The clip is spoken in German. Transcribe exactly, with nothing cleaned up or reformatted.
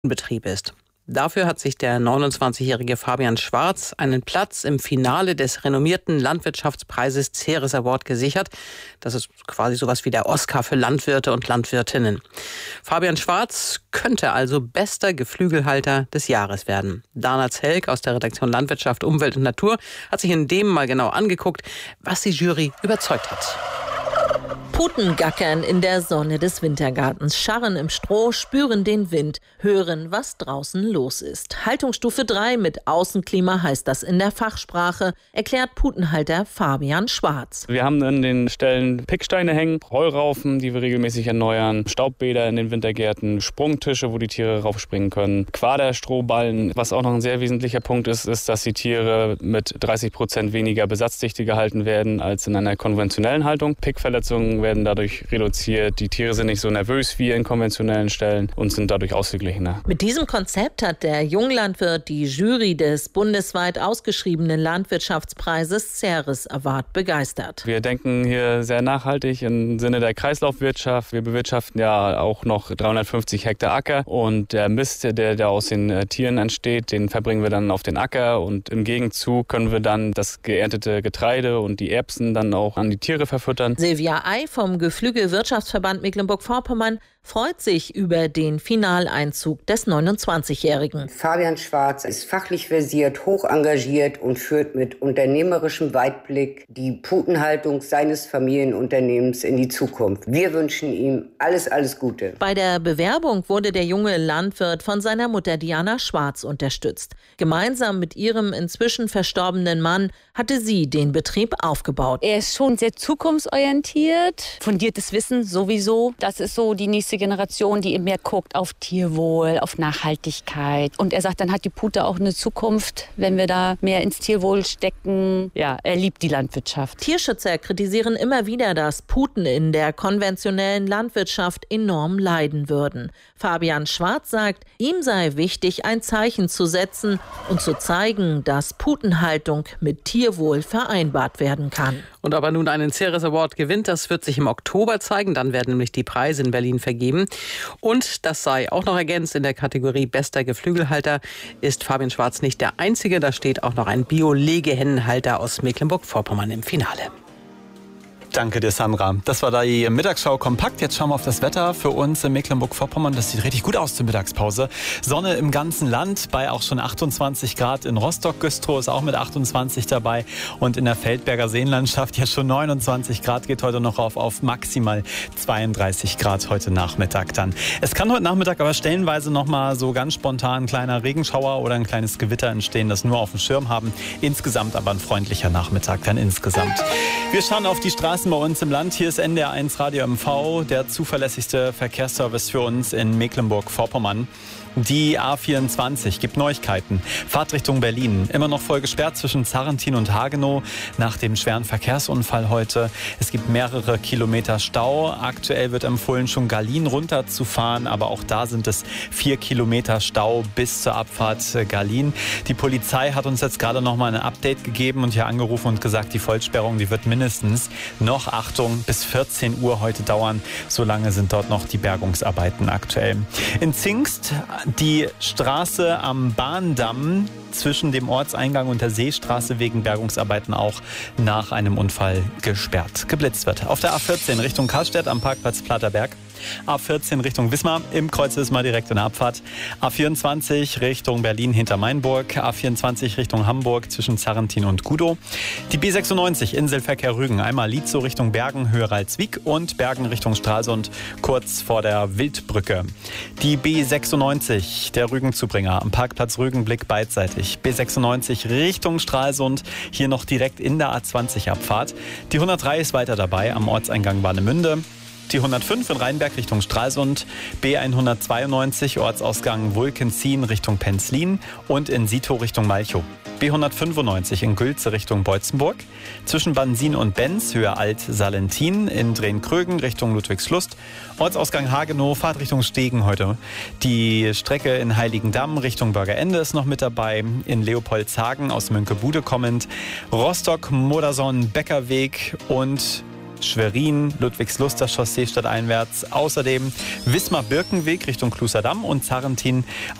Betrieb ist. Dafür hat sich der neunundzwanzigjährige Fabian Schwarz einen Platz im Finale des renommierten Landwirtschaftspreises Ceres Award gesichert. Das ist quasi sowas wie der Oscar für Landwirte und Landwirtinnen. Fabian Schwarz könnte also bester Geflügelhalter des Jahres werden. Dana Zelk aus der Redaktion Landwirtschaft, Umwelt und Natur hat sich in dem mal genau angeguckt, was die Jury überzeugt hat. Puten gackern in der Sonne des Wintergartens, scharren im Stroh, spüren den Wind, hören, was draußen los ist. Haltungsstufe drei mit Außenklima heißt das in der Fachsprache, erklärt Putenhalter Fabian Schwarz. Wir haben an den Stellen Picksteine hängen, Heuraufen, die wir regelmäßig erneuern, Staubbäder in den Wintergärten, Sprungtische, wo die Tiere raufspringen können, Quaderstrohballen. Was auch noch ein sehr wesentlicher Punkt ist, ist, dass die Tiere mit dreißig Prozent weniger Besatzdichte gehalten werden als in einer konventionellen Haltung. Pickverletzungen werden dadurch reduziert. Die Tiere sind nicht so nervös wie in konventionellen Ställen und sind dadurch ausgeglichener. Mit diesem Konzept hat der Junglandwirt die Jury des bundesweit ausgeschriebenen Landwirtschaftspreises Ceres Award begeistert. Wir denken hier sehr nachhaltig im Sinne der Kreislaufwirtschaft. Wir bewirtschaften ja auch noch dreihundertfünfzig Hektar Acker und der Mist, der, der aus den Tieren entsteht, den verbringen wir dann auf den Acker und im Gegenzug können wir dann das geerntete Getreide und die Erbsen dann auch an die Tiere verfüttern. Silvia Ei vom Geflügelwirtschaftsverband Mecklenburg-Vorpommern freut sich über den Finaleinzug des neunundzwanzigjährigen. Fabian Schwarz ist fachlich versiert, hoch engagiert und führt mit unternehmerischem Weitblick die Putenhaltung seines Familienunternehmens in die Zukunft. Wir wünschen ihm alles, alles Gute. Bei der Bewerbung wurde der junge Landwirt von seiner Mutter Diana Schwarz unterstützt. Gemeinsam mit ihrem inzwischen verstorbenen Mann hatte sie den Betrieb aufgebaut. Er ist schon sehr zukunftsorientiert, fundiertes Wissen sowieso. Das ist so die nächste Generation, die eben mehr guckt auf Tierwohl, auf Nachhaltigkeit. Und er sagt, dann hat die Pute auch eine Zukunft, wenn wir da mehr ins Tierwohl stecken. Ja, er liebt die Landwirtschaft. Tierschützer kritisieren immer wieder, dass Puten in der konventionellen Landwirtschaft enorm leiden würden. Fabian Schwarz sagt, ihm sei wichtig, ein Zeichen zu setzen und zu zeigen, dass Putenhaltung mit Tierwohl vereinbart werden kann. Und ob er nun einen Ceres Award gewinnt, das wird sich im Oktober zeigen. Dann werden nämlich die Preise in Berlin vergeben. Und das sei auch noch ergänzt, in der Kategorie bester Geflügelhalter ist Fabian Schwarz nicht der Einzige. Da steht auch noch ein Bio-Legehennenhalter aus Mecklenburg-Vorpommern im Finale. Danke dir, Sandra. Das war die Mittagsschau kompakt. Jetzt schauen wir auf das Wetter für uns in Mecklenburg-Vorpommern. Das sieht richtig gut aus zur Mittagspause. Sonne im ganzen Land bei auch schon achtundzwanzig Grad in Rostock. Güstrow ist auch mit achtundzwanzig dabei. Und in der Feldberger Seenlandschaft jetzt schon neunundzwanzig Grad. Geht heute noch auf, auf maximal zweiunddreißig Grad heute Nachmittag dann. Es kann heute Nachmittag aber stellenweise noch mal so ganz spontan ein kleiner Regenschauer oder ein kleines Gewitter entstehen, das nur auf dem Schirm haben. Insgesamt aber ein freundlicher Nachmittag dann insgesamt. Wir schauen auf die Straße bei uns im Land. Hier ist N D R eins Radio M V, der zuverlässigste Verkehrsservice für uns in Mecklenburg-Vorpommern. Die A vierundzwanzig gibt Neuigkeiten. Fahrtrichtung Berlin. Immer noch voll gesperrt zwischen Zarrentin und Hagenow nach dem schweren Verkehrsunfall heute. Es gibt mehrere Kilometer Stau. Aktuell wird empfohlen, schon Gallien runterzufahren, aber auch da sind es vier Kilometer Stau bis zur Abfahrt Gallien. Die Polizei hat uns jetzt gerade noch mal ein Update gegeben und hier angerufen und gesagt, die Vollsperrung, die wird mindestens noch, Achtung, bis vierzehn Uhr heute dauern. So lange sind dort noch die Bergungsarbeiten aktuell. In Zingst die Straße am Bahndamm zwischen dem Ortseingang und der Seestraße wegen Bergungsarbeiten auch nach einem Unfall gesperrt. Geblitzt wird. Auf der A vierzehn Richtung Karlstedt am Parkplatz Platerberg. A vierzehn Richtung Wismar, im Kreuz Wismar direkt in der Abfahrt. A vierundzwanzig Richtung Berlin hinter Mainburg. A vierundzwanzig Richtung Hamburg zwischen Zarrentin und Gudow. Die B sechsundneunzig Inselverkehr Rügen. Einmal Lietzow Richtung Bergen, Höhe Ralswiek und Bergen Richtung Stralsund kurz vor der Wildbrücke. Die B sechsundneunzig, der Rügenzubringer am Parkplatz Rügenblick beidseitig. B sechsundneunzig Richtung Stralsund, hier noch direkt in der A zwanzig Abfahrt. Die hundertdrei ist weiter dabei am Ortseingang Warnemünde. Die hundertfünf in Rheinberg Richtung Stralsund, B hundertzweiundneunzig Ortsausgang Wulkenzien Richtung Penzlin und in Sito Richtung Malchow. B hundertfünfundneunzig in Gülze Richtung Beutzenburg, zwischen Bansin und Benz Höhe Alt-Salentin, in Drehn-Krögen Richtung Ludwigslust, Ortsausgang Hagenow, Fahrt Richtung Stegen heute. Die Strecke in Heiligendamm Richtung Bürgerende ist noch mit dabei, in Leopoldshagen aus Münkebude kommend, Rostock, Moderson, Beckerweg und Schwerin, Ludwigsluster Chaussee stadteinwärts. Außerdem Wismar-Birkenweg Richtung Kluserdamm und Zarrentin